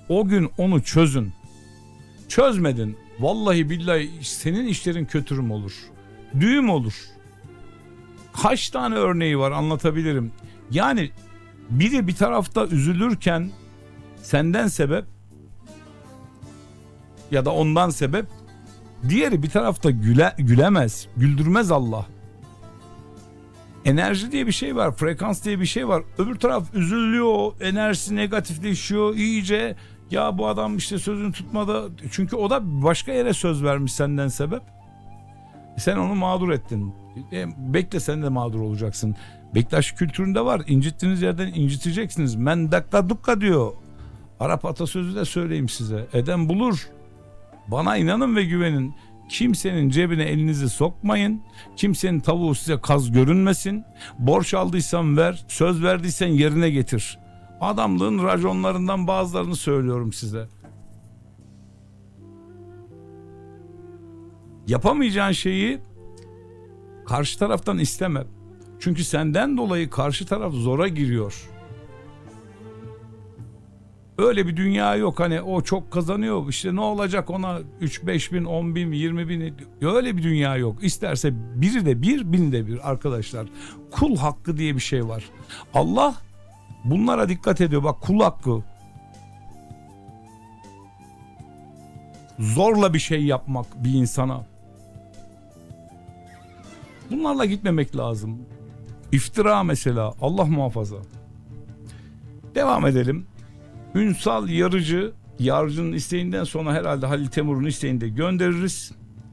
O gün onu çözün. Çözmedin. Vallahi billahi senin işlerin kötürüm olur. Düğüm olur. Kaç tane örneği var anlatabilirim. Yani biri bir tarafta üzülürken senden sebep ya da ondan sebep, diğeri bir tarafta gülemez, güldürmez Allah. Enerji diye bir şey var, frekans diye bir şey var. Öbür taraf üzülüyor, enerjisi negatifleşiyor iyice. Ya bu adam işte sözünü tutmadı. Çünkü o da başka yere söz vermiş senden sebep. Sen onu mağdur ettin. Bekle, sen de mağdur olacaksın. Bektaş kültüründe var. İncittiğiniz yerden inciteceksiniz. Men dakka dukka diyor. Arap atasözü de söyleyeyim size. Eden bulur. Bana inanın ve güvenin. Kimsenin cebine elinizi sokmayın. Kimsenin tavuğu size kaz görünmesin. Borç aldıysan ver. Söz verdiysen yerine getir. Adamlığın raconlarından bazılarını söylüyorum size. Yapamayacağın şeyi karşı taraftan isteme. Çünkü senden dolayı karşı taraf zora giriyor. Öyle bir dünya yok, hani o çok kazanıyor işte ne olacak ona 3-5 bin, 10 bin, 20 bin, öyle bir dünya yok. İsterse biri de bir, bin de bir arkadaşlar. Kul hakkı diye bir şey var. Allah bunlara dikkat ediyor. Bak, kul hakkı. Zorla bir şey yapmak bir insana. Bunlarla gitmemek lazım. İftira mesela, Allah muhafaza. Devam edelim. Ünsal Yarıcı'nın isteğinden sonra herhalde Halil Temur'un isteğini de göndeririz.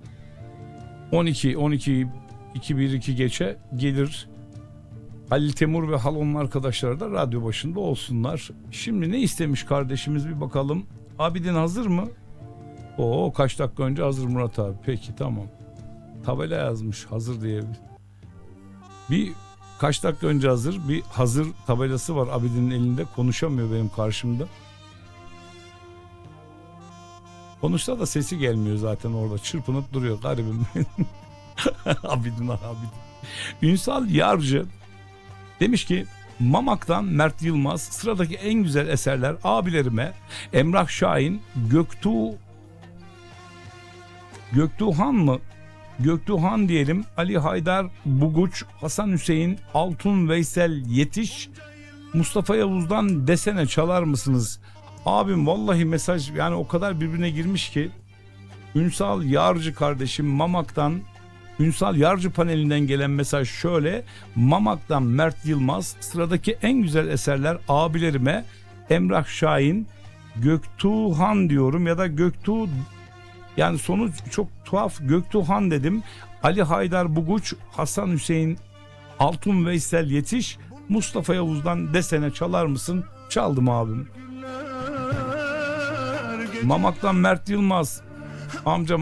2-1-2 geçe gelir. Halil Temur ve Halon'un arkadaşları da radyo başında olsunlar. Şimdi ne istemiş kardeşimiz bir bakalım. Abidin hazır mı? Oo, kaç dakika önce hazır Murat abi. Peki, tamam. Tabela yazmış hazır diye. Bir kaç dakika önce hazır, bir hazır tabelası var Abidin'in elinde, konuşamıyor benim karşımda. Konuşsa da sesi gelmiyor zaten, orada çırpınıp duruyor garibim. Abidin. Ünsal Yarcı demiş ki Mamak'tan Mert Yılmaz, sıradaki en güzel eserler abilerime Emrah Şahin, Göktuğhan diyelim, Ali Haydar Buguç, Hasan Hüseyin, Altun Veysel Yetiş, Mustafa Yavuz'dan Desene çalar mısınız? Abim vallahi mesaj yani o kadar birbirine girmiş ki. Ünsal Yarcı kardeşim Mamak'tan, Ünsal Yarcı panelinden gelen mesaj şöyle: Mamak'tan Mert Yılmaz, sıradaki en güzel eserler abilerime Emrah Şahin, Göktuğhan diyorum ya da Göktuğ, yani sonu çok tuhaf, Göktuğhan dedim, Ali Haydar Buguç, Hasan Hüseyin, Altun Veysel Yetiş, Mustafa Yavuz'dan Desene çalar mısın? Çaldım abim. Mamak'tan Mert Yılmaz amcam